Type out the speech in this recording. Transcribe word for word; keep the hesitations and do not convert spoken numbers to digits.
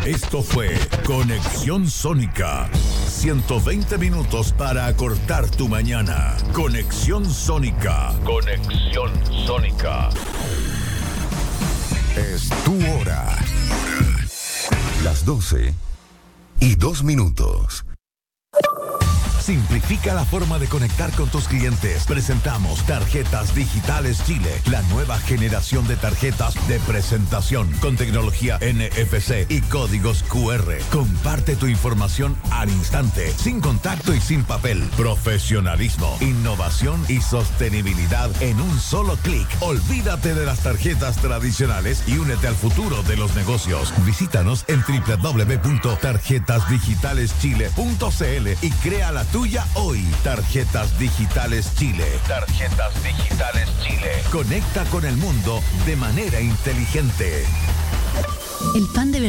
Esto fue Conexión Sónica. ciento veinte minutos para acortar tu mañana. Conexión Sónica. Conexión Sónica. Es tu hora. Las doce y dos minutos. Simplifica la forma de conectar con tus clientes. Presentamos Tarjetas Digitales Chile, la nueva generación de tarjetas de presentación con tecnología N F C y códigos Q R. Comparte tu información al instante, sin contacto y sin papel. Profesionalismo, innovación y sostenibilidad en un solo clic. Olvídate de las tarjetas tradicionales y únete al futuro de los negocios. Visítanos en doble u doble u doble u punto tarjetas digitales chile punto c l y crea la tuya hoy. Tarjetas Digitales Chile. Tarjetas Digitales Chile. Conecta con el mundo de manera inteligente. El pan de